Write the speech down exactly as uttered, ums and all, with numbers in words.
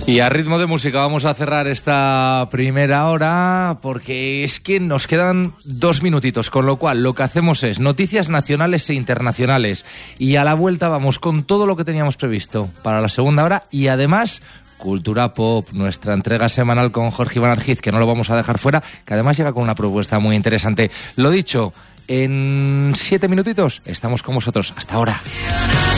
Y a ritmo de música vamos a cerrar esta primera hora porque es que nos quedan dos minutitos, con lo cual lo que hacemos es noticias nacionales e internacionales y a la vuelta vamos con todo lo que teníamos previsto para la segunda hora y además Cultura Pop, nuestra entrega semanal con Jorge Iván Argiz, que no lo vamos a dejar fuera, que además llega con una propuesta muy interesante. Lo dicho, en siete minutitos estamos con vosotros. Hasta ahora.